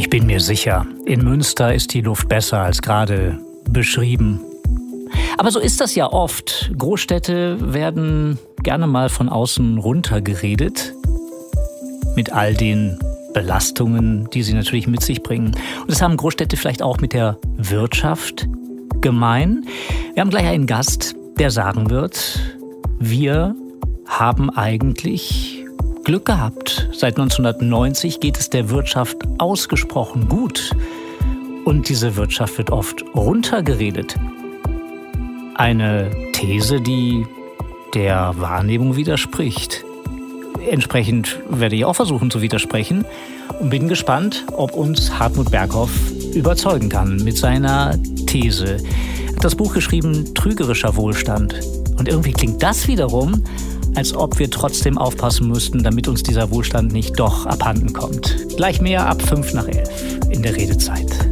Ich bin mir sicher, in Münster ist die Luft besser als gerade beschrieben. Aber so ist das ja oft. Großstädte werden gerne mal von außen runtergeredet. Mit all den Belastungen, die sie natürlich mit sich bringen. Und das haben Großstädte vielleicht auch mit der Wirtschaft gemein. Wir haben gleich einen Gast, der sagen wird, wir haben eigentlich Glück gehabt. Seit 1990 geht es der Wirtschaft ausgesprochen gut. Und diese Wirtschaft wird oft runtergeredet. Eine These, die der Wahrnehmung widerspricht. Entsprechend werde ich auch versuchen zu widersprechen und bin gespannt, ob uns Hartmut Berghoff überzeugen kann mit seiner These. Er hat das Buch geschrieben, Trügerischer Wohlstand. Und irgendwie klingt das wiederum, als ob wir trotzdem aufpassen müssten, damit uns dieser Wohlstand nicht doch abhanden kommt. Gleich mehr ab 5 nach 11 in der Redezeit.